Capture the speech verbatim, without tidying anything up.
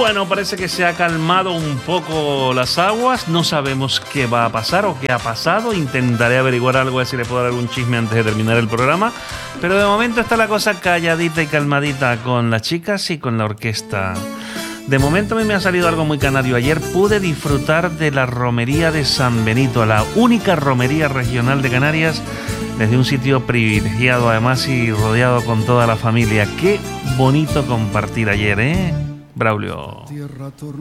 Bueno, parece que se ha calmado un poco las aguas. No sabemos qué va a pasar o qué ha pasado. Intentaré averiguar algo, a ver si le puedo dar algún chisme antes de terminar el programa. Pero de momento está la cosa calladita y calmadita con las chicas y con la orquesta. De momento a mí me ha salido algo muy canario. Ayer pude disfrutar de la romería de San Benito, la única romería regional de Canarias, desde un sitio privilegiado además y rodeado con toda la familia. Qué bonito compartir ayer, ¿eh, Braulio?